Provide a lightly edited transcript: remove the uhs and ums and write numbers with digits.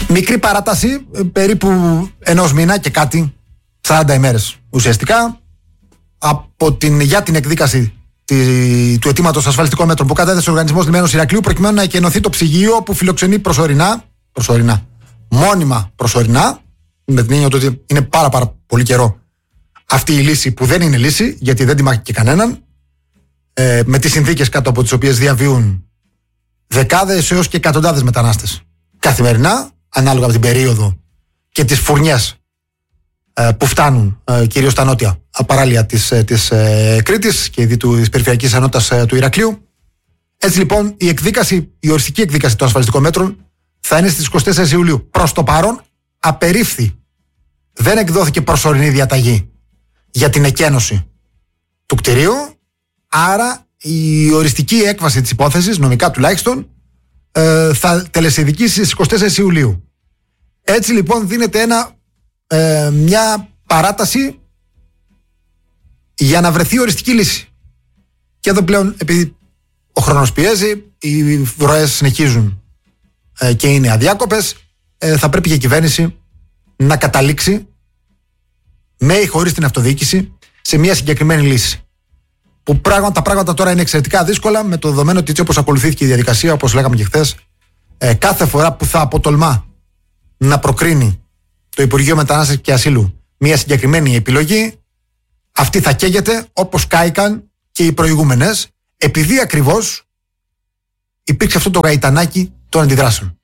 Μικρή παράταση, περίπου ενός μήνα και κάτι, 40 ημέρες ουσιαστικά, για την εκδίκαση του αιτήματος ασφαλιστικών μέτρων που κατέθεσε ο Οργανισμός Λιμένος Ηρακλείου, προκειμένου να εκενωθεί το ψυγείο που φιλοξενεί μόνιμα προσωρινά, με την έννοια ότι είναι πάρα πολύ καιρό αυτή η λύση που δεν είναι λύση, γιατί δεν τιμά και κανέναν, με τις συνθήκες κάτω από τις οποίες διαβίουν δεκάδες έως και εκατοντάδες μετανάστες καθημερινά, ανάλογα με την περίοδο και τις φουρνιές που φτάνουν κυρίως στα νότια παράλια της Κρήτης και της περιφερειακής ενότητας του Ηρακλείου. Έτσι λοιπόν η οριστική εκδίκαση των ασφαλιστικών μέτρων θα είναι στις 24 Ιουλίου. Προς το παρόν απερίφθη. Δεν εκδόθηκε προσωρινή διαταγή για την εκένωση του κτηρίου, άρα η οριστική έκβαση της υπόθεσης, νομικά τουλάχιστον, θα τελεσιδικήσει στις 24 Ιουλίου. Έτσι λοιπόν δίνεται μια παράταση για να βρεθεί οριστική λύση. Και εδώ πλέον, επειδή ο χρόνος πιέζει, οι ροές συνεχίζουν και είναι αδιάκοπες, θα πρέπει και η κυβέρνηση να καταλήξει με ή χωρίς την αυτοδιοίκηση σε μια συγκεκριμένη λύση. Που τα πράγματα τώρα είναι εξαιρετικά δύσκολα, με το δεδομένο ότι έτσι όπως ακολουθήθηκε η διαδικασία, όπως λέγαμε και χθες, κάθε φορά που θα αποτολμά να προκρίνει το Υπουργείο Μετανάστευσης και Ασύλου μια συγκεκριμένη επιλογή, αυτή θα καίγεται όπως κάηκαν και οι προηγούμενες, επειδή ακριβώς υπήρξε αυτό το γαϊτανάκι των αντιδράσεων.